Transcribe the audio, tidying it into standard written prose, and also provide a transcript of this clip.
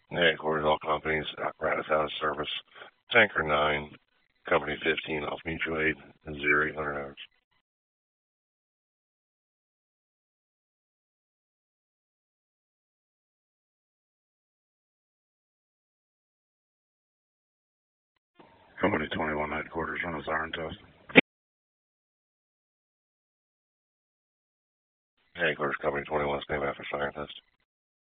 Headquarters, all companies, apparatus out of service. Tanker 9, Company 15 off mutual aid, 0800 hours. Company 21 headquarters, run a siren test. Headquarters, Company 21, stand by for siren test.